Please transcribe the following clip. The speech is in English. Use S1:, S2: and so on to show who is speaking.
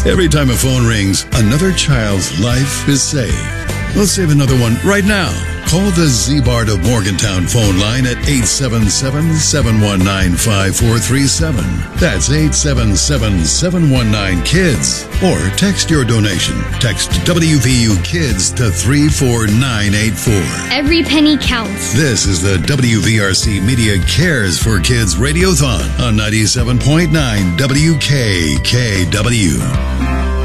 S1: Every time a phone rings, another child's life is saved. Let's save another one right now. Call the Z-Bart of Morgantown phone line at 877-719-5437. That's 877-719-KIDS. Or text your donation. Text WVU KIDS to 34984.
S2: Every penny counts.
S1: This is the WVRC Media Cares for Kids Radiothon on 97.9 WKKW.